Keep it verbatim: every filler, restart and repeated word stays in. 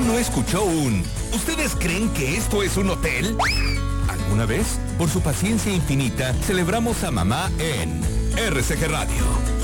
¿Quién no escuchó un ¿ustedes creen que esto es un hotel? ¿Alguna vez? Por su paciencia infinita, celebramos a mamá en R C G Radio.